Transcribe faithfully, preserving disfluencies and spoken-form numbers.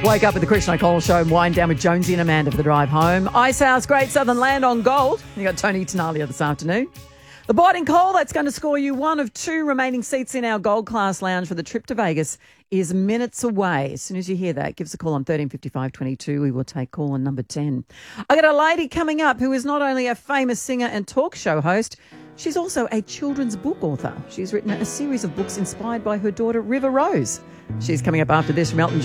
Wake up with the Christian O'Connell Show and wind down with Jonesy and Amanda for the drive home. Icehouse, Great Southern Land on Gold. You got Tony Tenalia this afternoon. The Biting Coal, that's going to score you one of two remaining seats in our Gold Class Lounge for the trip to Vegas, is minutes away. As soon as you hear that, give us a call on thirteen fifty-five twenty-two. We will take call on number ten. I got a lady coming up who is not only a famous singer and talk show host, she's also a children's book author. She's written a series of books inspired by her daughter, River Rose. She's coming up after this from Elton John.